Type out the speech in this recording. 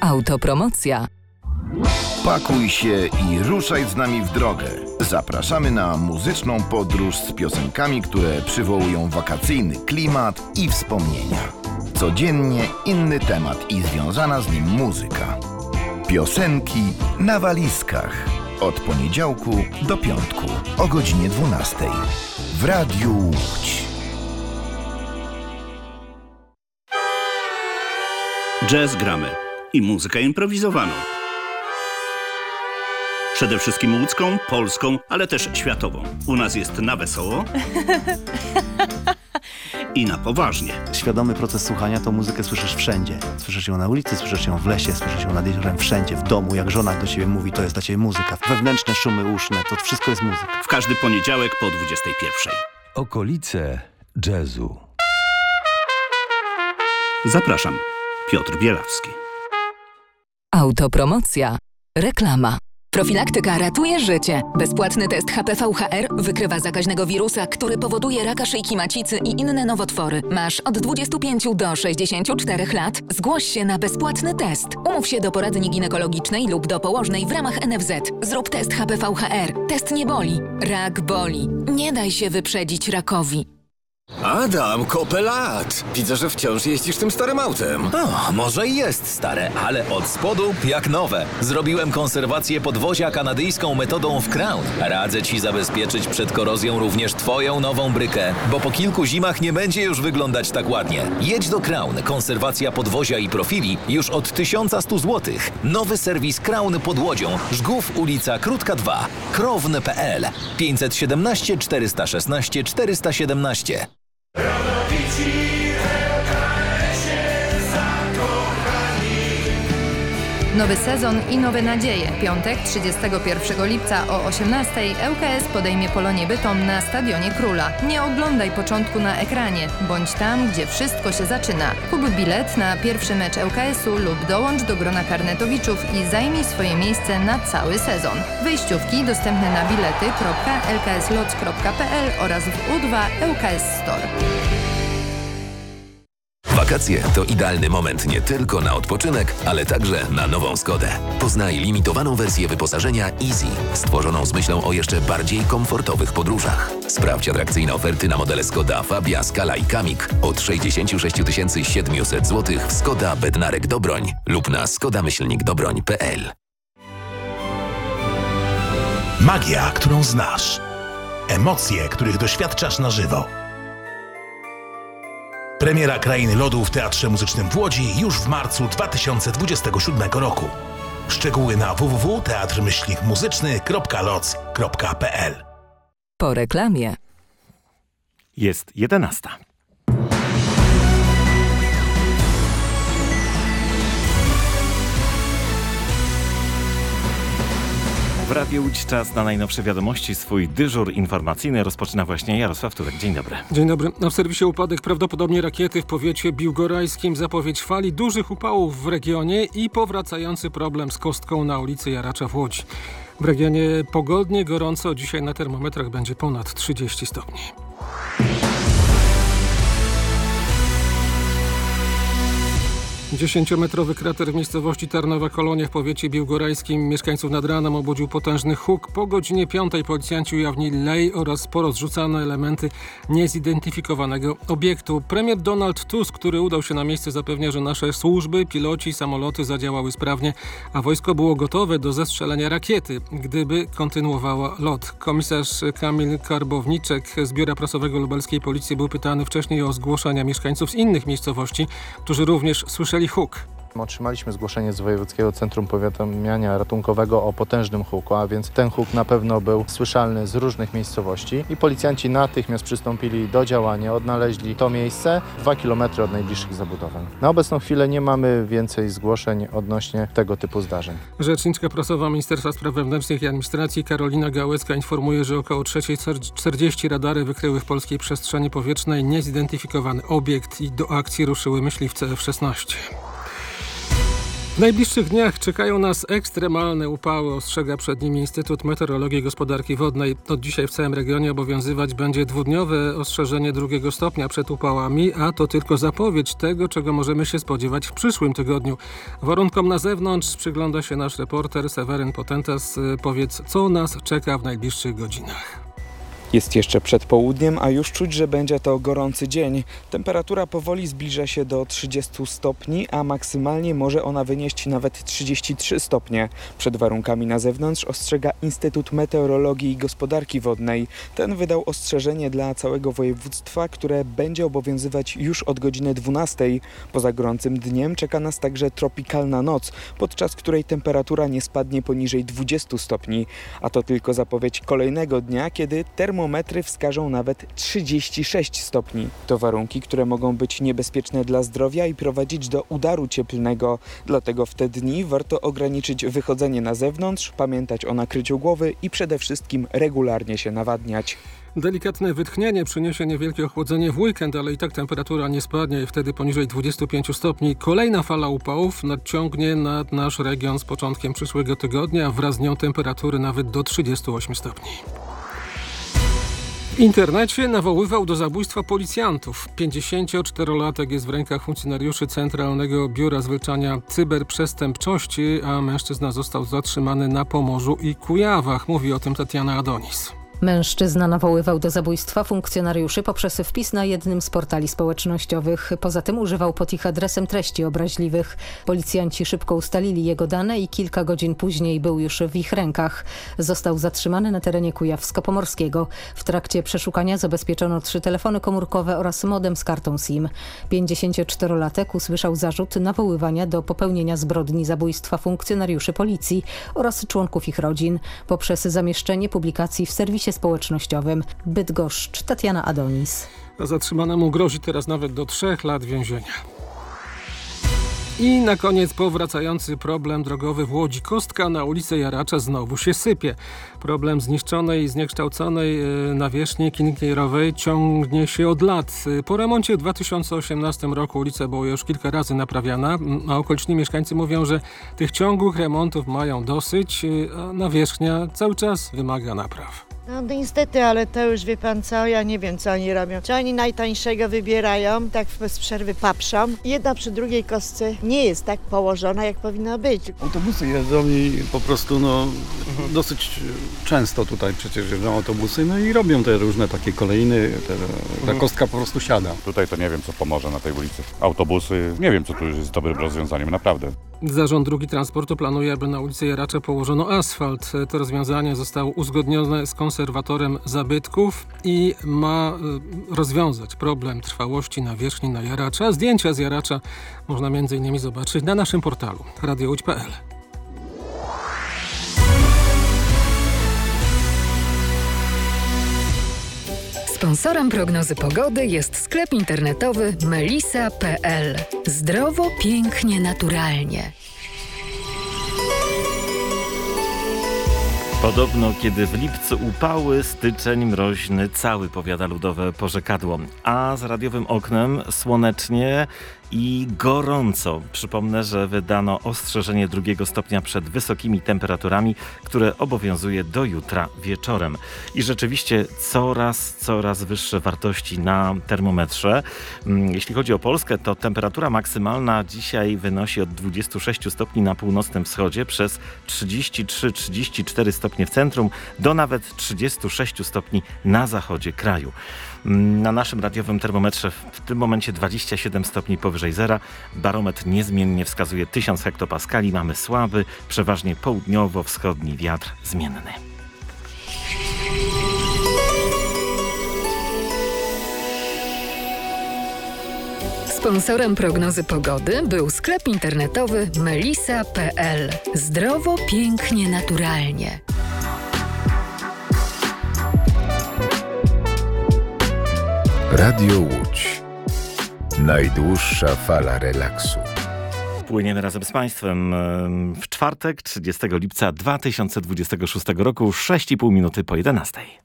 Autopromocja. Pakuj się i ruszaj z nami w drogę. Zapraszamy na muzyczną podróż z piosenkami, które przywołują wakacyjny klimat i wspomnienia. Codziennie inny temat i związana z nim muzyka. Piosenki na walizkach. Od poniedziałku do piątku o godzinie 12 w Radiu Łódź. Jazz gramy i muzykę improwizowaną. Przede wszystkim łódzką, polską, ale też światową. U nas jest na wesoło i na poważnie. Świadomy proces słuchania to muzykę słyszysz wszędzie. Słyszysz ją na ulicy, słyszysz ją w lesie, słyszysz ją nad jeziorem, wszędzie, w domu. Jak żona do ciebie mówi, to jest dla ciebie muzyka. Wewnętrzne szumy uszne, to wszystko jest muzyka. W każdy poniedziałek po 21:00. Okolice jazzu. Zapraszam. Piotr Bielawski. Autopromocja. Reklama. Profilaktyka ratuje życie. Bezpłatny test HPV-HR wykrywa zakaźnego wirusa, który powoduje raka szyjki macicy i inne nowotwory. Masz od 25 do 64 lat. Zgłoś się na bezpłatny test. Umów się do poradni ginekologicznej lub do położnej w ramach NFZ. Zrób test HPV-HR. Test nie boli. Rak boli. Nie daj się wyprzedzić rakowi. Adam, kopę lat! Widzę, że wciąż jeździsz tym starym autem. O, może i jest stare, ale od spodu jak nowe. Zrobiłem konserwację podwozia kanadyjską metodą w Crown. Radzę ci zabezpieczyć przed korozją również twoją nową brykę, bo po kilku zimach nie będzie już wyglądać tak ładnie. Jedź do Crown. Konserwacja podwozia i profili już od 1100 zł. Nowy serwis Crown pod Łodzią. Żgów, ulica Krótka 2. Krown.pl 517 416 417. Nowy sezon i nowe nadzieje. Piątek, 31 lipca o 18:00 ŁKS podejmie Polonię Bytom na Stadionie Króla. Nie oglądaj początku na ekranie. Bądź tam, gdzie wszystko się zaczyna. Kup bilet na pierwszy mecz ŁKS-u lub dołącz do grona karnetowiczów i zajmij swoje miejsce na cały sezon. Wyjściówki dostępne na bilety.lkslots.pl oraz w U2 ŁKS Store. Wakacje to idealny moment nie tylko na odpoczynek, ale także na nową Skodę. Poznaj limitowaną wersję wyposażenia Easy, stworzoną z myślą o jeszcze bardziej komfortowych podróżach. Sprawdź atrakcyjne oferty na modele Skoda Fabia, Scala i Kamik od 66 700 zł w Skoda Bednarek Dobroń lub na skoda-dobroń.pl. Magia, którą znasz. Emocje, których doświadczasz na żywo. Premiera Krainy Lodu w Teatrze Muzycznym w Łodzi już w marcu 2027 roku. Szczegóły na www.teatr-muzyczny.loc.pl. Po reklamie. Jest 11:00. W Radiu Łódź czas na najnowsze wiadomości. Swój dyżur informacyjny rozpoczyna właśnie Jarosław Turek. Dzień dobry. Dzień dobry. Na serwisie upadek prawdopodobnie rakiety w powiecie biłgorajskim. Zapowiedź fali dużych upałów w regionie i powracający problem z kostką na ulicy Jaracza w Łodzi. W regionie pogodnie, gorąco. Dzisiaj na termometrach będzie ponad 30 stopni. Dziesięciometrowy krater w miejscowości Tarnowa Kolonia w powiecie biłgorajskim. Mieszkańców nad ranem obudził potężny huk. Po godzinie 5:00 policjanci ujawnili lej oraz porozrzucane elementy niezidentyfikowanego obiektu. Premier Donald Tusk, który udał się na miejsce, zapewnia, że nasze służby, piloci, samoloty zadziałały sprawnie, a wojsko było gotowe do zestrzelenia rakiety, gdyby kontynuowała lot. Komisarz Kamil Karbowniczek z Biura Prasowego Lubelskiej Policji był pytany wcześniej o zgłoszenia mieszkańców z innych miejscowości, którzy również słyszeli huk. Otrzymaliśmy zgłoszenie z Wojewódzkiego Centrum Powiadamiania Ratunkowego o potężnym huku, a więc ten huk na pewno był słyszalny z różnych miejscowości i policjanci natychmiast przystąpili do działania, odnaleźli to miejsce 2 km od najbliższych zabudowań. Na obecną chwilę nie mamy więcej zgłoszeń odnośnie tego typu zdarzeń. Rzeczniczka prasowa Ministerstwa Spraw Wewnętrznych i Administracji Karolina Gałecka informuje, że około 3:40 radary wykryły w polskiej przestrzeni powietrznej niezidentyfikowany obiekt i do akcji ruszyły myśliwce F-16. W najbliższych dniach czekają nas ekstremalne upały, ostrzega przed nimi Instytut Meteorologii i Gospodarki Wodnej. Od dzisiaj w całym regionie obowiązywać będzie dwudniowe ostrzeżenie 2 stopnia przed upałami, a to tylko zapowiedź tego, czego możemy się spodziewać w przyszłym tygodniu. Warunkom na zewnątrz przygląda się nasz reporter Seweryn Potentas. Powiedz, co nas czeka w najbliższych godzinach. Jest jeszcze przed południem, a już czuć, że będzie to gorący dzień. Temperatura powoli zbliża się do 30 stopni, a maksymalnie może ona wynieść nawet 33 stopnie. Przed warunkami na zewnątrz ostrzega Instytut Meteorologii i Gospodarki Wodnej. Ten wydał ostrzeżenie dla całego województwa, które będzie obowiązywać już od godziny 12. Poza gorącym dniem czeka nas także tropikalna noc, podczas której temperatura nie spadnie poniżej 20 stopni. A to tylko zapowiedź kolejnego dnia, kiedy termometry wskażą nawet 36 stopni. To warunki, które mogą być niebezpieczne dla zdrowia i prowadzić do udaru cieplnego. Dlatego w te dni warto ograniczyć wychodzenie na zewnątrz, pamiętać o nakryciu głowy i przede wszystkim regularnie się nawadniać. Delikatne wytchnienie przyniesie niewielkie ochłodzenie w weekend, ale i tak temperatura nie spadnie i wtedy poniżej 25 stopni. Kolejna fala upałów nadciągnie nad nasz region z początkiem przyszłego tygodnia, wraz z nią temperatury nawet do 38 stopni. W internecie nawoływał do zabójstwa policjantów. 54-latek jest w rękach funkcjonariuszy Centralnego Biura Zwalczania Cyberprzestępczości, a mężczyzna został zatrzymany na Pomorzu i Kujawach. Mówi o tym Tatiana Adonis. Mężczyzna nawoływał do zabójstwa funkcjonariuszy poprzez wpis na jednym z portali społecznościowych. Poza tym używał pod ich adresem treści obraźliwych. Policjanci szybko ustalili jego dane i kilka godzin później był już w ich rękach. Został zatrzymany na terenie Kujawsko-Pomorskiego. W trakcie przeszukania zabezpieczono 3 telefony komórkowe oraz modem z kartą SIM. 54-latek usłyszał zarzut nawoływania do popełnienia zbrodni zabójstwa funkcjonariuszy policji oraz członków ich rodzin poprzez zamieszczenie publikacji w serwisie społecznościowym. Bydgoszcz, Tatiana Adonis. Zatrzymanemu grozi teraz nawet do 3 lat więzienia. I na koniec powracający problem drogowy w Łodzi. Kostka na ulicy Jaracza znowu się sypie. Problem zniszczonej i zniekształconej nawierzchni Kinkierowej ciągnie się od lat. Po remoncie w 2018 roku ulica była już kilka razy naprawiana, a okoliczni mieszkańcy mówią, że tych ciągłych remontów mają dosyć, a nawierzchnia cały czas wymaga napraw. No niestety, ale to już wie pan co, ja nie wiem co oni robią. Czy oni najtańszego wybierają, tak bez przerwy paprzą. Jedna przy drugiej kostce nie jest tak położona, jak powinna być. Autobusy jeżdżą i po prostu dosyć często tutaj przecież jeżdżą autobusy, no i robią te różne takie kolejny, ta kostka po prostu siada. Tutaj to nie wiem co pomoże na tej ulicy. Autobusy, nie wiem co tu już jest dobrym rozwiązaniem, naprawdę. Zarząd Dróg Transportu planuje, aby na ulicy Jaracza położono asfalt. To rozwiązanie zostało uzgodnione z konserwatorem zabytków i ma rozwiązać problem trwałości nawierzchni na Jaracza. Zdjęcia z Jaracza można m.in. zobaczyć na naszym portalu radiołódź.pl. Sponsorem prognozy pogody jest sklep internetowy melisa.pl. Zdrowo, pięknie, naturalnie. Podobno, kiedy w lipcu upały, styczeń mroźny cały, powiada ludowe porzekadło. A z radiowym oknem słonecznie i gorąco. Przypomnę, że wydano ostrzeżenie 2 stopnia przed wysokimi temperaturami, które obowiązuje do jutra wieczorem. I rzeczywiście coraz wyższe wartości na termometrze. Jeśli chodzi o Polskę, to temperatura maksymalna dzisiaj wynosi od 26 stopni na północnym wschodzie przez 33-34 stopnie w centrum do nawet 36 stopni na zachodzie kraju. Na naszym radiowym termometrze w tym momencie 27 stopni powyżej zera. Barometr niezmiennie wskazuje 1000 hektopaskali. Mamy słaby, przeważnie południowo-wschodni wiatr zmienny. Sponsorem prognozy pogody był sklep internetowy melisa.pl. Zdrowo, pięknie, naturalnie. Radio Łódź. Najdłuższa fala relaksu. Płyniemy razem z Państwem w czwartek, 30 lipca 2026 roku, 6,5 minuty po 11.